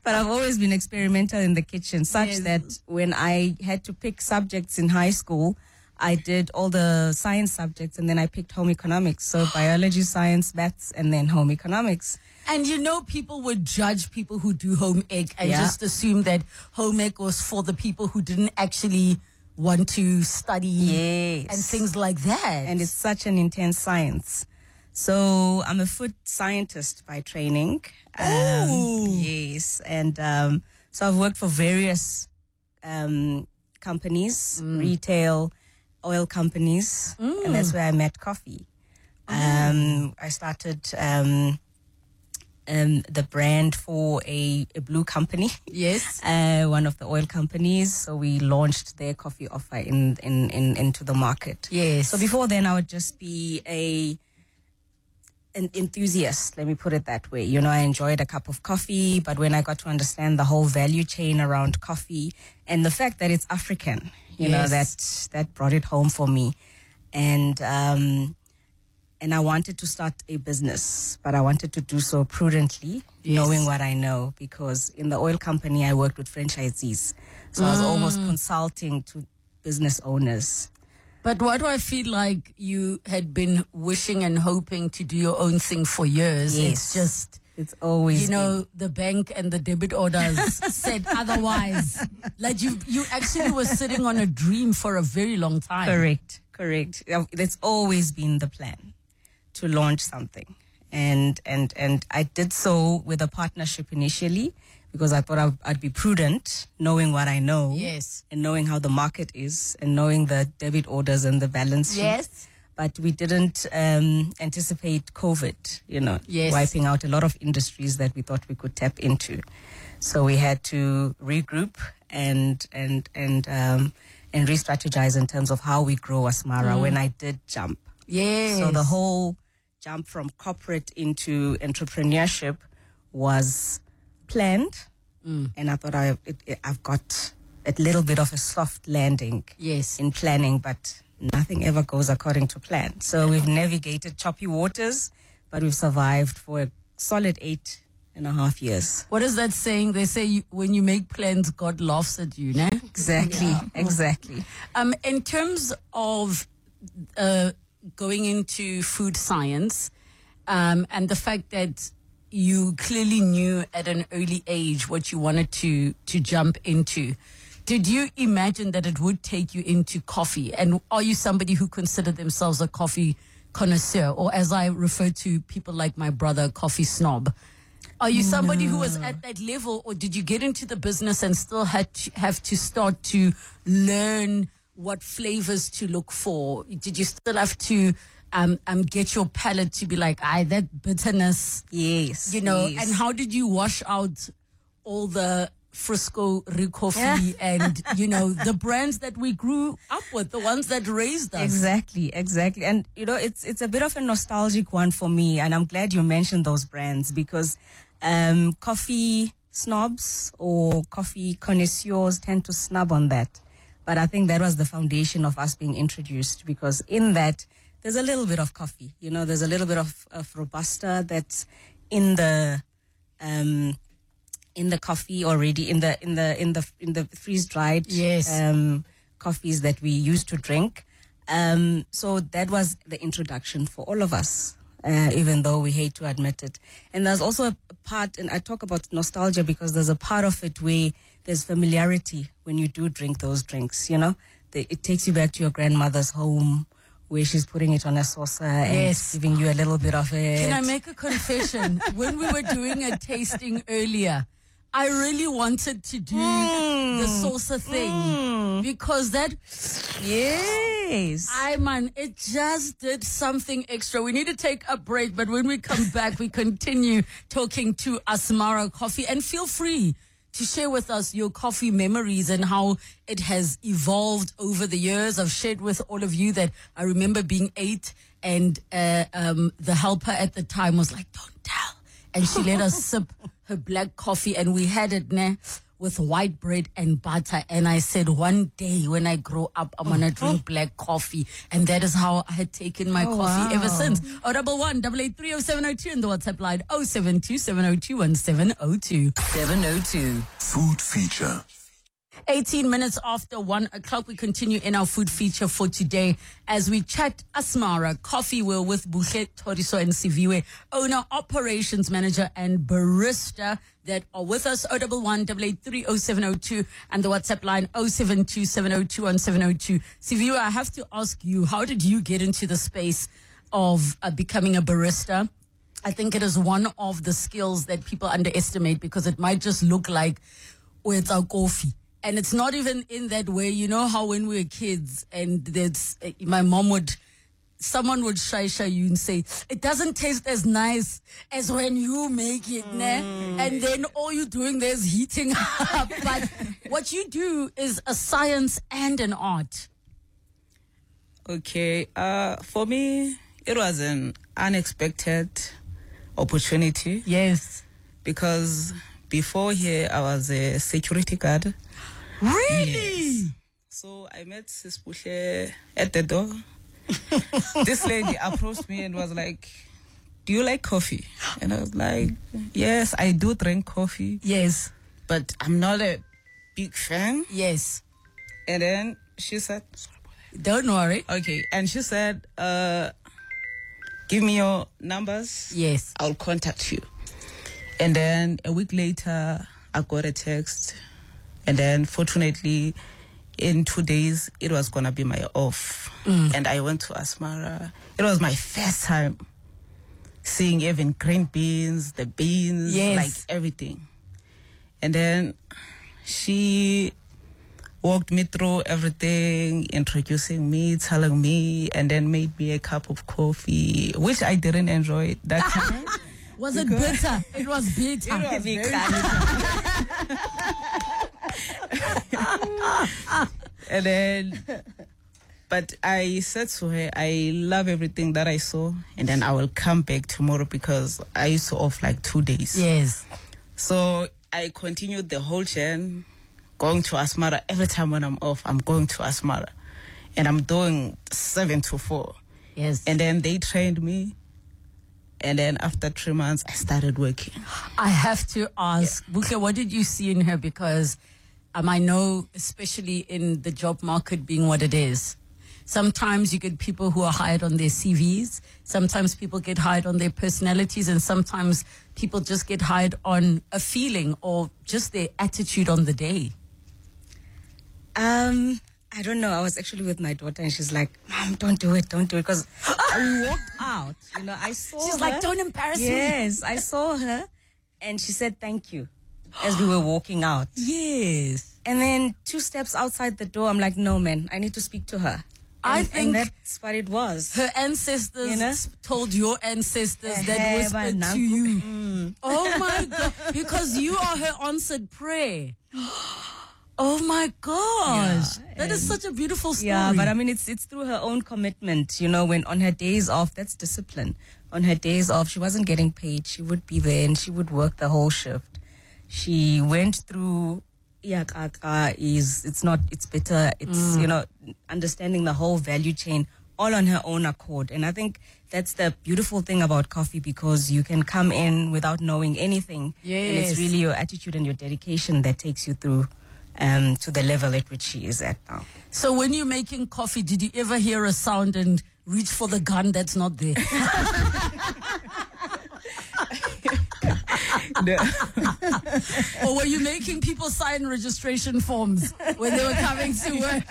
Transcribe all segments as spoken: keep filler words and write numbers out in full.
But I've always been experimental in the kitchen, such Yes. that when I had to pick subjects in high school, I did all the science subjects, and then I picked home economics. So biology, science, maths, and then home economics. And you know, people would judge people who do home ec and Yeah. just assume that home ec was for the people who didn't actually want to study Yes. and things like that. And it's such an intense science. So I'm a food scientist by training. Um, Ooh. yes. And um, so I've worked for various um, companies, retail, oil companies, and that's where I met coffee. Um, I started um, um, the brand for a, a blue company. Yes. Uh, one of the oil companies. So we launched their coffee offer in, in, in into the market. Yes. So before then, I would just be a an enthusiast. Let me put it that way. You know, I enjoyed a cup of coffee, but when I got to understand the whole value chain around coffee and the fact that it's African, you know, Yes. that that brought it home for me, and um, and I wanted to start a business, but I wanted to do so prudently, Yes. knowing what I know, because in the oil company I worked with franchisees, so I was almost consulting to business owners. But why do I feel like you had been wishing and hoping to do your own thing for years? Yes. It's just, It's always you know, the bank and the debit orders said otherwise. Like you, you actually were sitting on a dream for a very long time. Correct, correct. Uh, It's always been the plan to launch something, and and and I did so with a partnership initially because I thought I'd, I'd be prudent, knowing what I know, Yes. and knowing how the market is, and knowing the debit orders and the balance sheet. Yes. But we didn't um, anticipate COVID, you know, Yes. wiping out a lot of industries that we thought we could tap into. So we had to regroup and and and um, and re-strategize in terms of how we grow Asmara when I did jump. Yes. So the whole jump from corporate into entrepreneurship was planned, and I thought I it, it, I've got a little bit of a soft landing Yes. in planning, but nothing ever goes according to plan. So we've navigated choppy waters, but we've survived for a solid eight and a half years. What is that saying? They say you, when you make plans, God laughs at you, né? Exactly, exactly. Um, in terms of uh, going into food science, um, and the fact that you clearly knew at an early age what you wanted to to jump into, did you imagine that it would take you into coffee? And are you somebody who considered themselves a coffee connoisseur, or as I refer to people like my brother, coffee snob? Are you somebody who was at that level, or did you get into the business and still had to have to start to learn what flavors to look for? Did you still have to um, um, get your palate to be like, ah, that bitterness, Yes, you know? yes. And how did you wash out all the Frisco Ricoffee Yeah. and, you know, the brands that we grew up with, the ones that raised us? Exactly, exactly. And, you know, it's it's a bit of a nostalgic one for me. And I'm glad you mentioned those brands because um, coffee snobs or coffee connoisseurs tend to snub on that. But I think that was the foundation of us being introduced, because in that, there's a little bit of coffee. You know, there's a little bit of, of Robusta that's in the... Um, in the coffee already, in the in the in the in the freeze dried Yes. um, coffees that we used to drink. Um, so that was the introduction for all of us, uh, even though we hate to admit it. And there's also a part, and I talk about nostalgia because there's a part of it where there's familiarity when you do drink those drinks. You know, the, it takes you back to your grandmother's home, where she's putting it on a saucer Yes. and giving you a little bit of it. Can I make a confession? When we were doing a tasting earlier, I really wanted to do the saucer thing because that, Yes. I man, it just did something extra. We need to take a break, but when we come back, we continue talking to Asmara Coffee. And feel free to share with us your coffee memories and how it has evolved over the years. I've shared with all of you that I remember being eight and uh, um, the helper at the time was like, don't tell. And she let us sip her black coffee, and we had it, ne, with white bread and butter. And I said, one day when I grow up, I'm going to drink black coffee. And that is how I had taken my Oh, coffee wow. ever since. Oh, double one, double eight, three oh seven oh two and the WhatsApp line oh seven two, seven oh two, one seven oh two. seven oh two. Food feature. eighteen minutes after one o'clock, we continue in our food feature for today as we chat Asmara Coffee Wheel with Buhle Toriso and Siviwe, owner, operations manager, and barista that are with us. oh one one, double eight three oh seven oh two and the WhatsApp line oh seven two, seven oh two, one seven oh two. Siviwe, I have to ask you, how did you get into the space of uh, becoming a barista? I think it is one of the skills that people underestimate because it might just look like, oh, it's our coffee. And it's not even in that way. You know how when we were kids and there's, uh, my mom would, someone would shy shy you and say, it doesn't taste as nice as when you make it, mm. ne? And then all you're doing there is heating up. But what you do is a science and an art. Okay, uh, for me, it was an unexpected opportunity. Yes. Because before here, I was a security guard. Really? Yes. So I met Sis Buhle at the door. This lady approached me and was like, do you like coffee? And I was like, yes, I do drink coffee. Yes. But I'm not a big fan. Yes. And then she said, don't worry. Okay. And she said, uh, give me your numbers. Yes. I'll contact you. And then a week later, I got a text. And then fortunately, in two days, it was going to be my off. Mm. And I went to Asmara. It was my first time seeing even green beans, the beans, yes. like everything. And then she walked me through everything, introducing me, telling me, and then made me a cup of coffee, which I didn't enjoy that time. Was it bitter? It was bitter. It was very and then, but I said to her, I love everything that I saw, and then I will come back tomorrow because I used to off like two days. Yes. So I continued the whole journey, going to Asmara. Every time when I'm off, I'm going to Asmara, and I'm doing seven to four. Yes. And then they trained me. And then after three months, I started working. I have to ask, yeah. Buhle, what did you see in her? Because um, I know, especially in the job market being what it is, sometimes you get people who are hired on their C Vs. Sometimes people get hired on their personalities. And sometimes people just get hired on a feeling or just their attitude on the day. Um... I don't know. I was actually with my daughter and she's like, Mom, don't do it, don't do it. Because I walked out, you know, I saw She's her. like, don't embarrass yes, me. Yes, I saw her and she said, thank you, as we were walking out. Yes. And then two steps outside the door, I'm like, no, man, I need to speak to her. I and, think and that's what it was. Her ancestors you know? told your ancestors uh, that whispered to you. Mm. Oh my God, because you are her answered prayer. Oh my gosh. Yeah, that is such a beautiful story. Yeah, but I mean, it's it's through her own commitment, you know, when on her days off, that's discipline. On her days off, she wasn't getting paid. She would be there and she would work the whole shift. She went through, Iakaka is, it's not, it's better. It's, mm. you know, understanding the whole value chain all on her own accord. And I think that's the beautiful thing about coffee because you can come in without knowing anything. Yes. And it's really your attitude and your dedication that takes you through Um, to the level at which she is at now. So when you're making coffee, did you ever hear a sound and reach for the gun that's not there? No. Or were you making people sign registration forms when they were coming to work?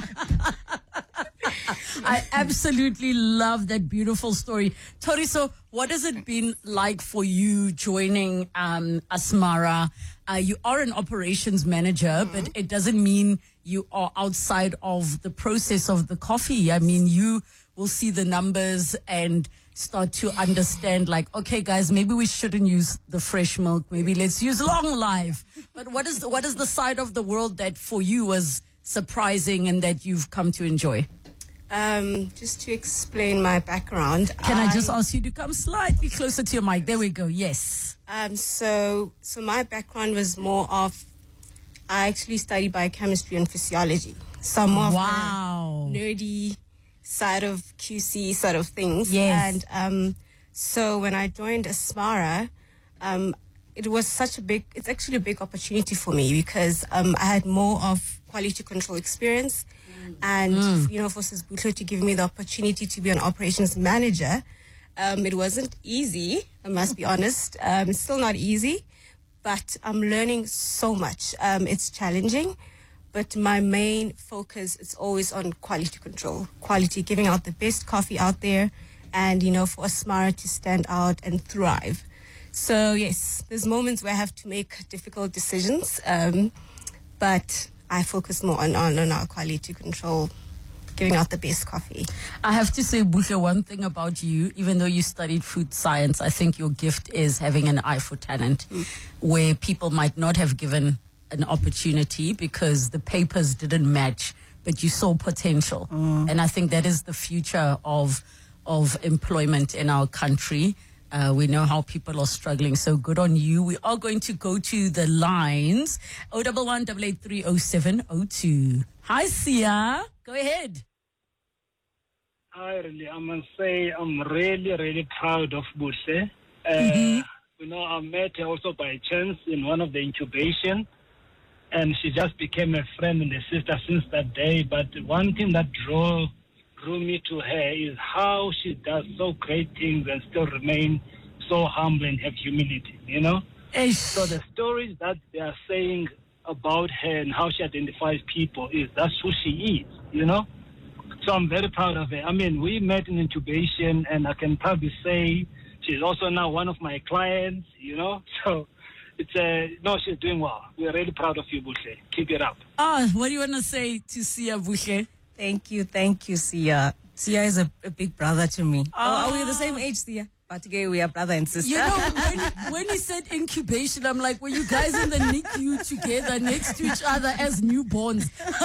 I absolutely love that beautiful story. Toriso, what has it been like for you joining um, Asmara? Uh, you are an operations manager, mm-hmm. but it doesn't mean you are outside of the process of the coffee. I mean, you will see the numbers and start to understand like, okay, guys, maybe we shouldn't use the fresh milk. Maybe let's use long life. But what is the, what is the side of the world that for you was surprising and that you've come to enjoy? Um, just to explain my background. Can I, I just ask you to come slightly closer to your mic? There we go. Yes. Um, so, so my background was more of I actually studied biochemistry and physiology. Some of Wow. the nerdy side of Q C sort of things. Yes. And um, so when I joined Asmara, um, it was such a big, it's actually a big opportunity for me because um, I had more of quality control experience. And, mm. you know, for Sis Buhle to give me the opportunity to be an operations manager, um, it wasn't easy, I must be honest. Um, it's still not easy, but I'm learning so much. Um, it's challenging, but my main focus is always on quality control, quality, giving out the best coffee out there, and, you know, for Asmara to stand out and thrive. So, yes, there's moments where I have to make difficult decisions, um, but I focus more on, on, on our quality control, giving out the best coffee. I have to say, Buhle, one thing about you, even though you studied food science, I think your gift is having an eye for talent, mm. where people might not have given an opportunity because the papers didn't match, but you saw potential. Mm. And I think that is the future of of employment in our country. Uh, we know how people are struggling, so good on you. We are going to go to the lines. oh one one, eight eight three, oh seven oh two. Hi, Sia. Go ahead. Hi, really. I must say I'm really, really proud of Buhle. Uh, Mm-hmm. You know, I met her also by chance in one of the incubation, and she just became a friend and a sister since that day. But one thing that drew drew me to her is how she does so great things and still remain so humble and have humility, you know? Eish. So the stories that they are saying about her and how she identifies people is that's who she is, you know? So I'm very proud of her. I mean, we met in incubation, and I can probably say she's also now one of my clients, you know? So it's a, uh, no, she's doing well. We're really proud of you, Buhle. Keep it up. Ah, what do you want to say to Sia, Buhle? Thank you, thank you, Sia. Sia is a, a big brother to me. Ah. Oh, are we the same age, Sia? But together we are brother and sister. You know, when, when he said incubation, I'm like, were you guys in the N I C U together next to each other as newborns?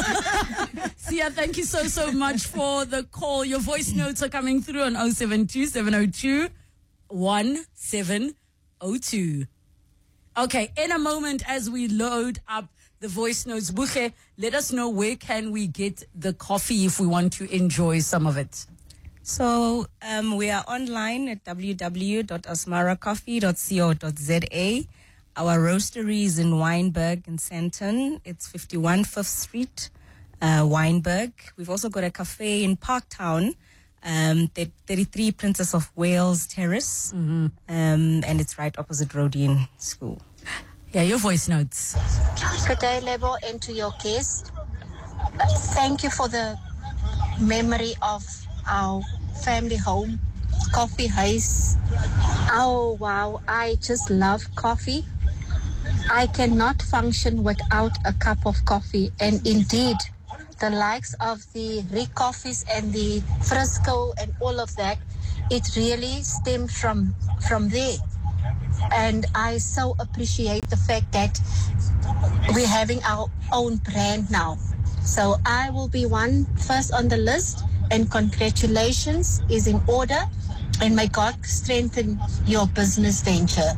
Sia, thank you so, so much for the call. Your voice notes are coming through on oh seven two, seven oh two, one seven oh two. Okay, in a moment as we load up the voice notes, Buhle, let us know where can we get the coffee if we want to enjoy some of it. So um, we are online at w w w dot asmara coffee dot co dot z a. Our roastery is in Wynberg in Sandton. It's fifty-one Fifth Street, uh, Wynberg. We've also got a cafe in Parktown, um, thirty-three Princess of Wales Terrace, Mm-hmm. um, and it's right opposite Rodin School. Yeah, your voice notes. Good day, Lebo, and to your guest. Thank you for the memory of our family home, Coffee House. Oh, wow. I just love coffee. I cannot function without a cup of coffee. And indeed, the likes of the Rick Coffees and the Frisco and all of that, it really stemmed from, from there. And I so appreciate the fact that we're having our own brand now. So I will be one first on the list, and congratulations is in order, and may God strengthen your business venture.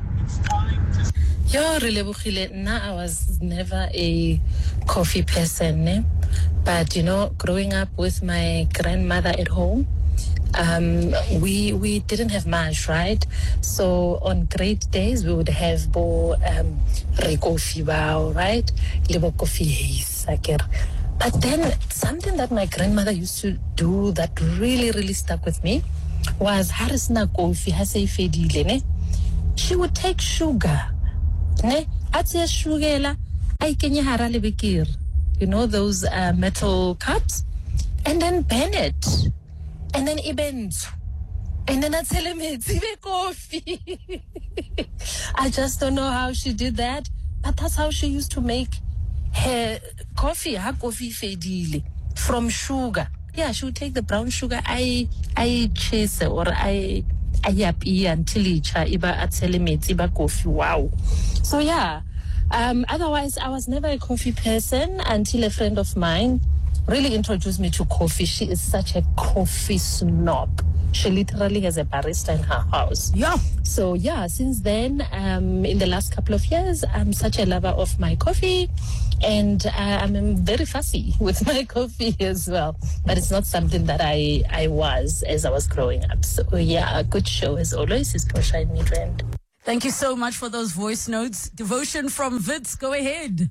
Yo, Relebogile, nah, I was never a coffee person, eh? But you know, growing up with my grandmother at home, um, we we didn't have much, right? So on great days, we would have bo um, re coffee bao, right? Lebo coffee haze, but then something that my grandmother used to do that really, really stuck with me was harisna coffee hase fedile, ne? She would take sugar, ne? Atse sugela, ay kenye hara lebekir, you know those uh, metal cups, and then burn it, and then even, and then I tell him it's coffee. I just don't know how she did that, but that's how she used to make her coffee, her coffee fedile from sugar. Yeah, she would take the brown sugar, I I chase or I I yapi until icha iba atelemate iba coffee. Wow. So yeah. Um, otherwise, I was never a coffee person until a friend of mine really introduced me to coffee. She is such a coffee snob. she literally has a barista in her house. Yeah. So yeah, since then, um, in the last couple of years, I'm such a lover of my coffee, and uh, I'm very fussy with my coffee as well. But it's not something that I, I was as I was growing up. So yeah, a good show as always is Portia and Midrand. Thank you so much for those voice notes. Devotion from Wits, go ahead.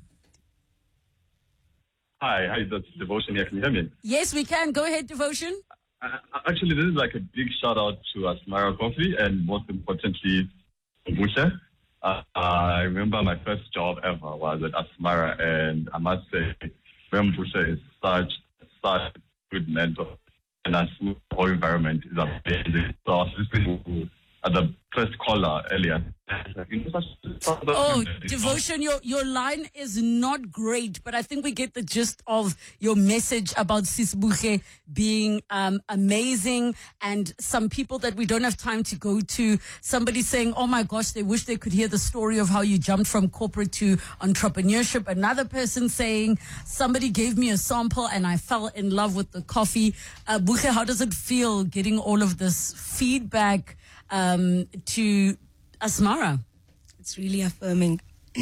Hi, hi, that's Devotion here. Can you hear me? Yes, we can. Go ahead, Devotion. Uh, actually, this is like a big shout out to Asmara Coffee and most importantly, Busha. Uh, I remember my first job ever was at Asmara, and I must say, Busha is such, such a good mentor, and a smooth whole environment is amazing. So I was listening to uh, the first caller earlier. Oh, Devotion, your, your line is not great, but I think we get the gist of your message about Sisbuche being um, amazing, and some people that we don't have time to go to. Somebody saying, oh my gosh, they wish they could hear the story of how you jumped from corporate to entrepreneurship. Another person saying, somebody gave me a sample and I fell in love with the coffee. Uh, Buche, how does it feel getting all of this feedback um, to Asmara? It's really affirming.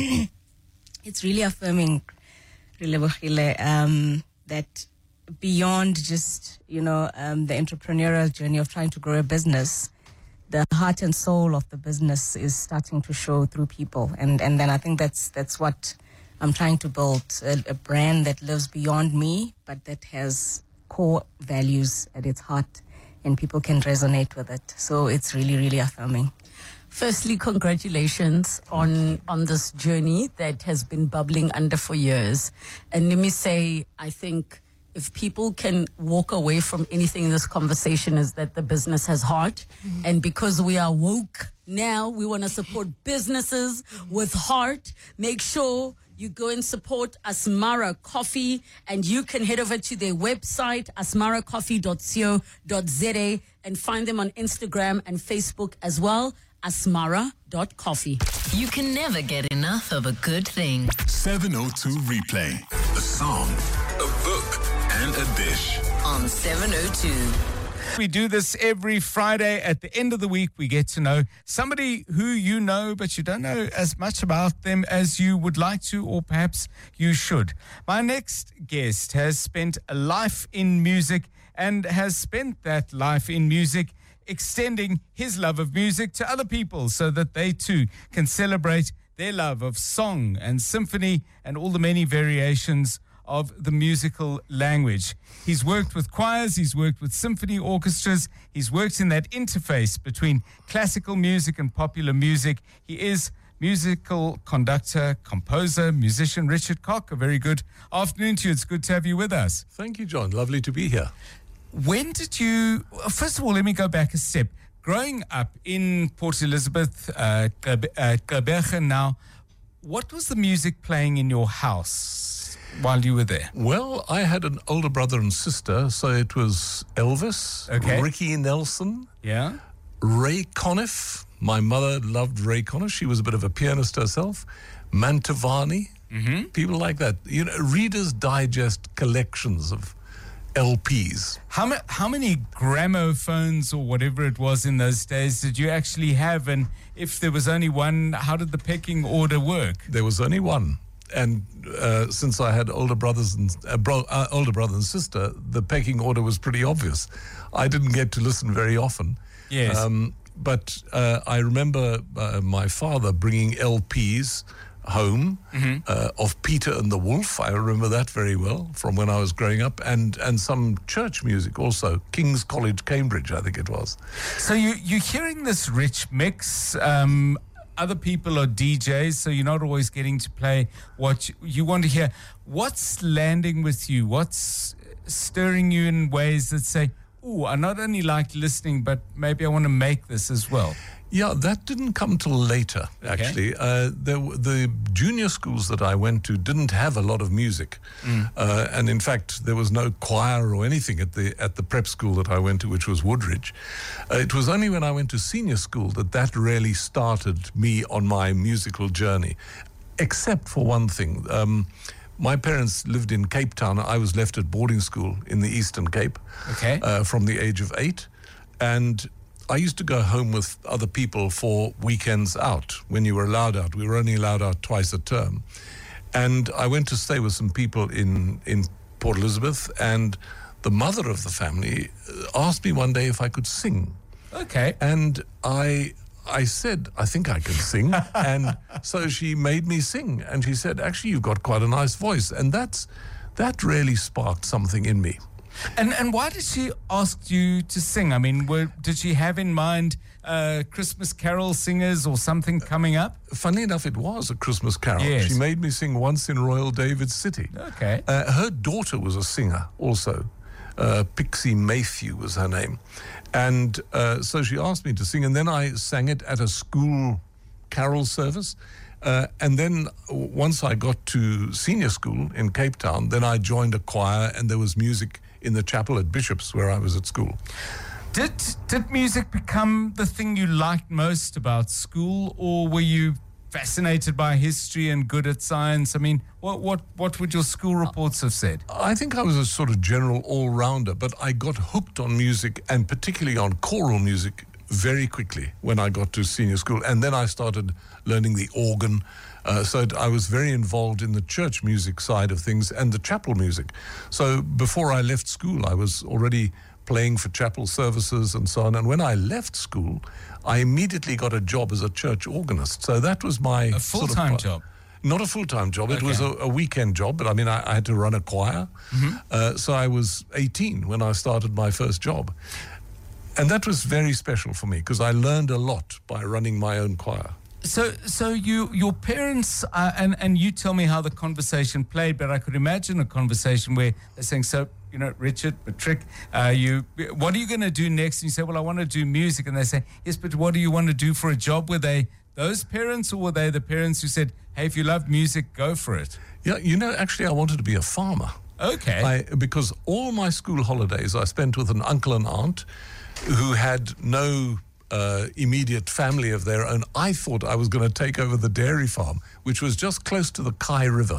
It's really affirming, Relebogile, um, that beyond just, you know, um, the entrepreneurial journey of trying to grow a business, the heart and soul of the business is starting to show through people. And, and then I think that's, that's what I'm trying to build, a, a brand that lives beyond me, but that has core values at its heart and people can resonate with it. So it's really, really affirming. Firstly, congratulations on, on this journey that has been bubbling under for years. And let me say, I think if people can walk away from anything in this conversation is that the business has heart. Mm-hmm. And because we are woke now, we want to support businesses with heart. Make sure you go and support Asmara Coffee, and you can head over to their website, asmara coffee dot co dot za, and find them on Instagram and Facebook as well. asmara dot coffee. You can never get enough of a good thing. seven oh two Replay. A song, a book, and a dish. On seven oh two. We do this every Friday. At the end of the week, we get to know somebody who you know, but you don't know as much about them as you would like to, or perhaps you should. My next guest has spent a life in music and has spent that life in music extending his love of music to other people so that they too can celebrate their love of song and symphony and all the many variations of the musical language. He's worked with choirs, he's worked with symphony orchestras, he's worked in that interface between classical music and popular music. He is musical conductor, composer, musician Richard Cock. A very good afternoon to you. It's good to have you with us. Thank you, John. Lovely to be here. When did you, first of all, let me go back a step. Growing up in Port Elizabeth, uh, Gqeberha now, what was the music playing in your house while you were there? Well, I had an older brother and sister, so it was Elvis, okay. Ricky Nelson, yeah, Ray Conniff. My mother loved Ray Conniff. She was a bit of a pianist herself. Mantovani, mm-hmm. people like that. You know, Reader's Digest collections of L Ps. How, ma- how many gramophones or whatever it was in those days did you actually have? And if there was only one, how did the pecking order work? There was only one. And uh, since I had older brothers and uh, bro- uh, older brother and sister, the pecking order was pretty obvious. I didn't get to listen very often. Yes. Um, but uh, I remember uh, my father bringing L Ps home mm-hmm. uh, of Peter and the Wolf. I remember that very well from when I was growing up, and and some church music also. King's College, Cambridge, I think it was. So you you're hearing this rich mix. Um, other people are D Js, so you're not always getting to play what you, you want to hear. What's landing with you? What's stirring you in ways that say, "Ooh, I not only like listening, but maybe I want to make this as well"? Yeah, that didn't come till later, actually. Okay. Uh, there, the junior schools that I went to didn't have a lot of music. Mm. Uh, and in fact, there was no choir or anything at the at the prep school that I went to, which was Woodridge. Uh, it was only when I went to senior school that that really started me on my musical journey, except for one thing. Um, my parents lived in Cape Town. I was left at boarding school in the Eastern Cape okay. uh, from the age of eight. and I used to go home with other people for weekends out when you were allowed out. We were only allowed out twice a term. And I went to stay with some people in, in Port Elizabeth, and the mother of the family asked me one day if I could sing. Okay. And I I said, I think I can sing. And so she made me sing. And she said, actually, you've got quite a nice voice. And that's that really sparked something in me. And and why did she ask you to sing? I mean, were, did she have in mind uh, Christmas carol singers or something coming up? Funnily enough, it was a Christmas carol. Yes. She made me sing Once in Royal David City. Okay. Uh, her daughter was a singer also. Uh, Pixie Mayhew was her name. And uh, so she asked me to sing, and then I sang it at a school carol service. Uh, and then once I got to senior school in Cape Town, then I joined a choir, and there was music in the chapel at Bishop's where I was at school. Did did music become the thing you liked most about school, or were you fascinated by history and good at science? I mean, what what what would your school reports have said? I think I was a sort of general all-rounder, but I got hooked on music, and particularly on choral music, very quickly when I got to senior school. And then I started learning the organ. Uh, so it, I was very involved in the church music side of things and the chapel music. So before I left school, I was already playing for chapel services and so on. And when I left school, I immediately got a job as a church organist. So that was my... A full-time sort of, job? Not a full-time job. It Okay. was a, a weekend job, but I mean, I, I had to run a choir. Mhm. Uh, so I was eighteen when I started my first job. And that was very special for me because I learned a lot by running my own choir. So, so you, your parents, uh, and and you tell me how the conversation played, but I could imagine a conversation where they're saying, "So, you know, Richard, Matrick, uh, you, what are you going to do next?" And you say, "Well, I want to do music," and they say, "Yes, but what do you want to do for a job?" Were they those parents, or were they the parents who said, "Hey, if you love music, go for it"? Yeah, you know, actually, I wanted to be a farmer. Okay. I, because all my school holidays I spent with an uncle and aunt who had no uh, immediate family of their own. I thought I was going to take over the dairy farm, which was just close to the Kai River,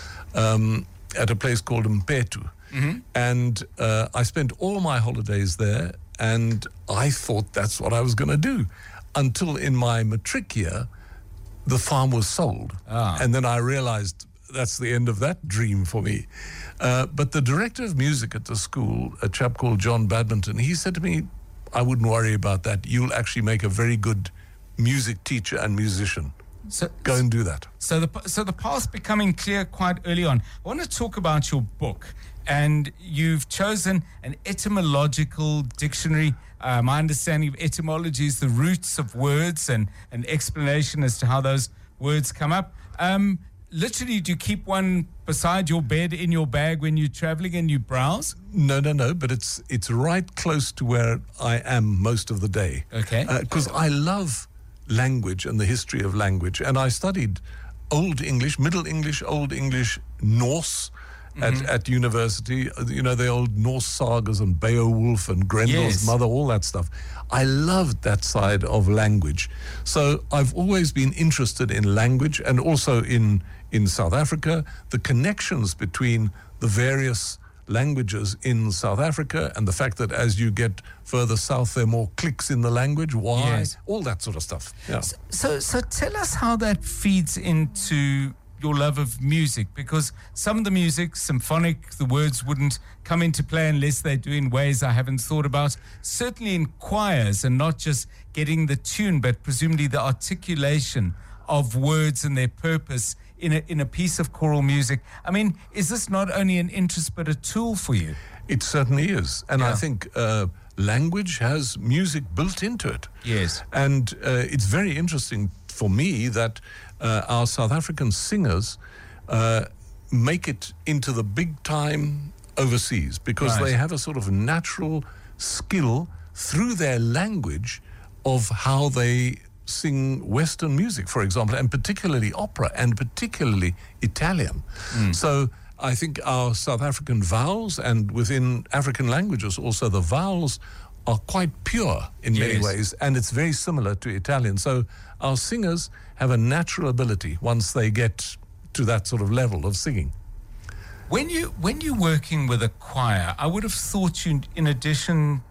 um, at a place called Mpetu. Mm-hmm. And uh, I spent all my holidays there, and I thought that's what I was going to do. Until in my matric year, the farm was sold. Ah. And then I realized that's the end of that dream for me. Uh, but the director of music at the school, a chap called John Badminton, he said to me, I wouldn't worry about that. You'll actually make a very good music teacher and musician. So, Go and do that. So the so the path becoming clear quite early on. I want to talk about your book, and you've chosen an etymological dictionary. Uh, my understanding of etymology is the roots of words and an explanation as to how those words come up. Um, literally, do you keep one beside your bed in your bag when you're traveling and you browse? No, no, no, but it's it's right close to where I am most of the day. Okay. Because I love language and the history of language. And I studied Old English, Middle English, Old English, Norse at, Mhm. at university. You know, the old Norse sagas and Beowulf and Grendel's Yes. mother, all that stuff. I loved that side of language. So I've always been interested in language and also in, in South Africa, the connections between the various languages in South Africa and the fact that as you get further south, there are more clicks in the language, why, Yes. all that sort of stuff. Yeah. So, so tell us how that feeds into your love of music, because some of the music, symphonic, the words wouldn't come into play unless they do in ways I haven't thought about. Certainly in choirs, and not just getting the tune, but presumably the articulation of words and their purpose in a, in a piece of choral music. I mean, is this not only an interest but a tool for you? It certainly is. And I Yeah. think uh, language has music built into it. Yes. And uh, it's very interesting for me that uh, our South African singers uh, make it into the big time overseas because Right. they have a sort of natural skill through their language of how they sing Western music, for example, and particularly opera and particularly Italian. So I think our South African vowels, and within African languages also, the vowels are quite pure in many Yes. ways, and it's very similar to Italian. So our singers have a natural ability once they get to that sort of level of singing. When you when you're working with a choir, I would have thought you, in addition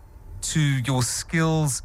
to your skills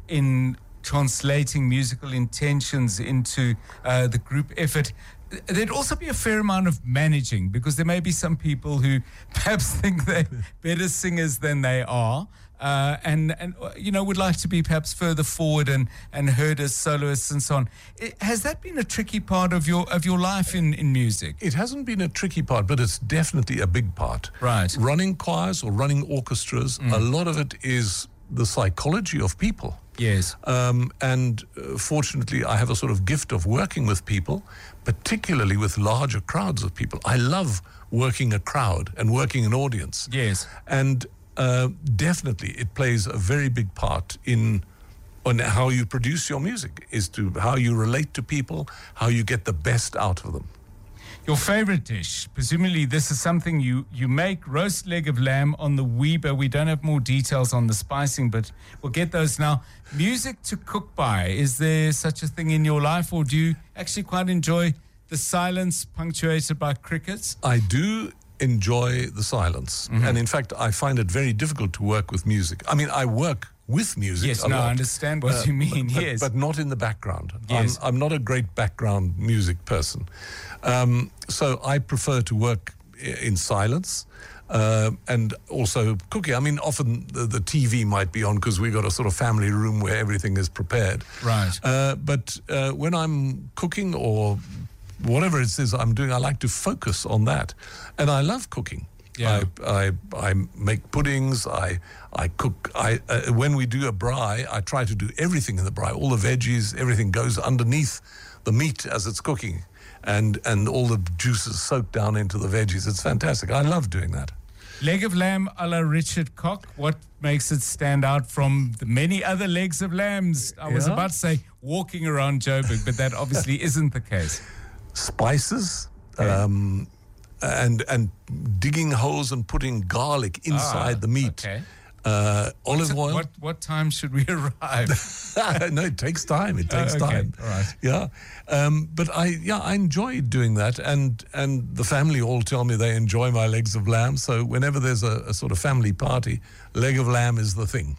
in translating musical intentions into uh, the group effort, there'd also be a fair amount of managing, because there may be some people who perhaps think they're better singers than they are. Uh, and, and you know, would like to be perhaps further forward and, and heard as soloists and so on. It, has that been a tricky part of your of your life in, in music? It hasn't been a tricky part, but it's definitely a big part. Right. Running choirs or running orchestras, Mm. a lot of it is the psychology of people. Yes. Um, and uh, fortunately, I have a sort of gift of working with people, particularly with larger crowds of people. I love working a crowd and working an audience. Yes. And uh, definitely it plays a very big part in on how you produce your music, is to how you relate to people, how you get the best out of them. Your favorite dish, presumably this is something you, you make, roast leg of lamb on the Weber. We don't have more details on the spicing, but we'll get those now. Music to cook by, is there such a thing in your life, or do you actually quite enjoy the silence punctuated by crickets? I do enjoy the silence. Mhm. And in fact, I find it very difficult to work with music. I mean, I work with music. Yes, a no, lot, I understand what you mean, but, but- yes. But not in the background. Yes. I'm, I'm not a great background music person. Um, so I prefer to work i- in silence. Uh, and also cooking. I mean, often the, the T V might be on because we've got a sort of family room where everything is prepared. Right. Uh, but uh, when I'm cooking or whatever it is I'm doing, I like to focus on that. And I love cooking. Yeah. I, I I make puddings. I I cook. I uh, when we do a braai, I try to do everything in the braai. All the veggies, everything goes underneath the meat as it's cooking, and and all the juices soak down into the veggies. It's fantastic. I love doing that. Leg of lamb a la Richard Koch. What makes it stand out from the many other legs of lambs? I was Yeah. about to say walking around Joburg, but that obviously isn't the case. Spices. Um, and and digging holes and putting garlic inside Ah, the meat. okay. Uh, olive What's- oil. What what time should we arrive? No, it takes time. It takes Oh, okay. time. All right. Yeah, um, but I yeah I enjoy doing that, and and the family all tell me they enjoy my legs of lamb. So whenever there's a, a sort of family party, leg of lamb is the thing.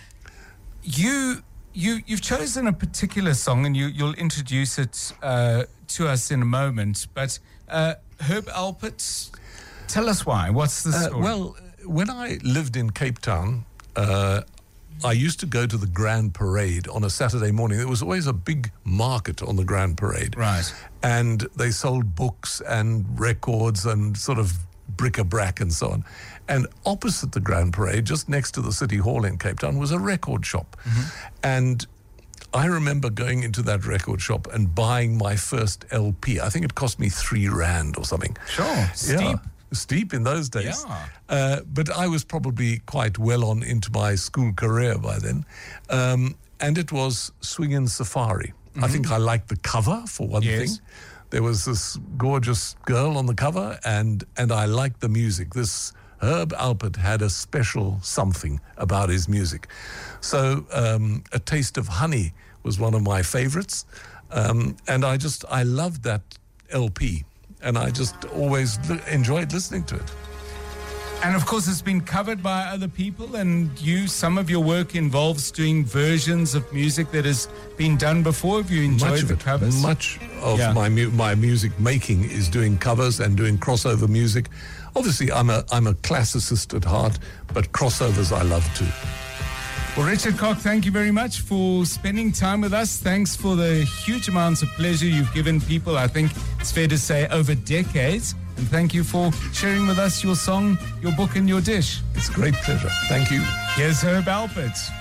You you you've chosen a particular song, and you you'll introduce it uh, to us in a moment. But uh, Herb Alpert, tell us why. What's the Uh, story? well, when I lived in Cape Town, uh, I used to go to the Grand Parade on a Saturday morning. There was always a big market on the Grand Parade. Right. And they sold books and records and sort of bric-a-brac and so on. And opposite the Grand Parade, just next to the City Hall in Cape Town, was a record shop. And I remember going into that record shop and buying my first L P. I think it cost me three rand or something. Sure, steep. Yeah, steep in those days. Yeah. Uh, but I was probably quite well on into my school career by then. Um, and it was Swingin' Safari. I think I liked the cover, for one Yes. thing. There was this gorgeous girl on the cover, and, and I liked the music. This Herb Alpert had a special something about his music. So um, A Taste of Honey was one of my favorites. Um, and I just, I loved that L P. And I just always li- enjoyed listening to it. And of course, it's been covered by other people, and you, some of your work involves doing versions of music that has been done before. Have you enjoyed Much of the it, covers? much of Yeah. my mu- my music making is doing covers and doing crossover music. Obviously, I'm a I'm a classicist at heart, but crossovers I love too. Well, Richard Koch, thank you very much for spending time with us. Thanks for the huge amounts of pleasure you've given people, I think it's fair to say, over decades. And thank you for sharing with us your song, your book, and your dish. It's a great pleasure. Thank you. Here's Herb Alpert.